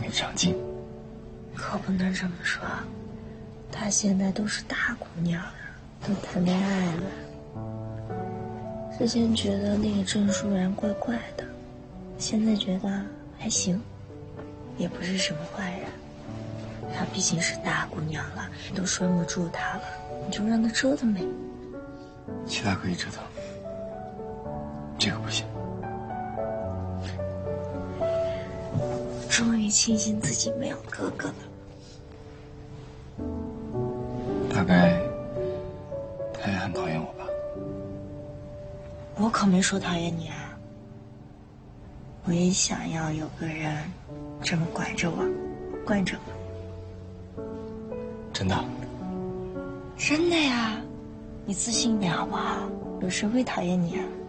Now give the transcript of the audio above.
没长进。 可不能这么说，她现在都是大姑娘了，都谈恋爱了。之前觉得那个郑舒然怪怪的，现在觉得还行，也不是什么坏人。她毕竟是大姑娘了，你都拴不住她了，你就让她折腾呗。 其他可以折腾，这个不行。 终于庆幸自己没有哥哥了。 大概他也很讨厌我吧？ 我可没说讨厌你啊。我也想要有个人这么管着我，惯着我。 真的？ 真的呀，你自信点好不好？有谁会讨厌你啊？